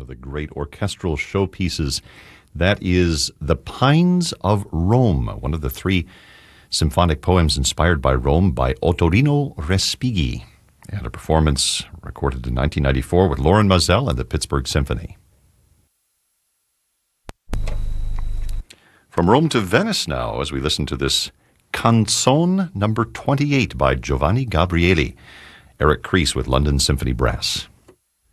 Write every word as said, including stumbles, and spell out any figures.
the great orchestral showpieces. That is The Pines of Rome, one of the three symphonic poems inspired by Rome by Ottorino Respighi, and a performance recorded in nineteen ninety-four with Loren Mazel and the Pittsburgh Symphony. From Rome to Venice now, as we listen to this Canzone number twenty-eight by Giovanni Gabrieli, Eric Kreis with London Symphony Brass.